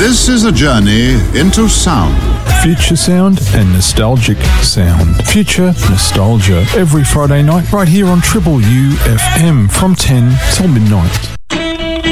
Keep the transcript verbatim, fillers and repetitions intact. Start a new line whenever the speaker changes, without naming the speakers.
This is a journey into sound.
Future sound and nostalgic sound. Future nostalgia every Friday night right here on Triple U F M from ten till midnight.